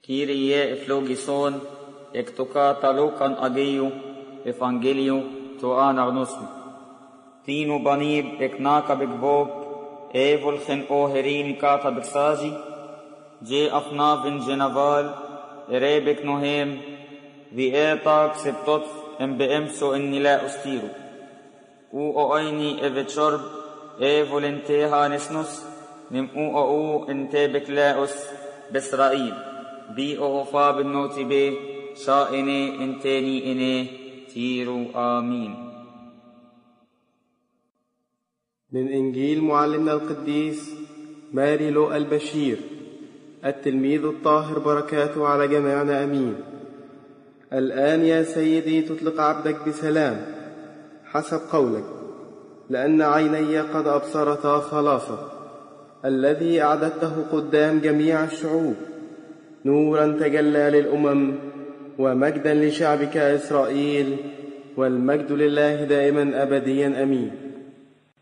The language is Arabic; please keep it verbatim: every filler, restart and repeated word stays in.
Kyrie eflogison, ek tocata locan ageiu, evangeliu to anarnosm. Tinu banib ek naka begvog, evolchen oherin kata begsaji, je afnavin genaval, erebek nohem, vi etak septot em beemso en nila ustiru. U o aini evechorb, evolenteha nesnus, nim u o u entebek laos besrail. بي أوفا بالنوت بي شائني انتاني إني تيرو آمين. من إنجيل معلمنا القديس ماري لوقا البشير التلميذ الطاهر، بركاته على جميعنا أمين. الآن يا سيدي تطلق عبدك بسلام حسب قولك، لأن عيني قد أبصرتا خلاصك الذي أعددته قدام جميع الشعوب، نورا تجلى للأمم ومجدا لشعبك إسرائيل، والمجد لله دائما أبديا أمين.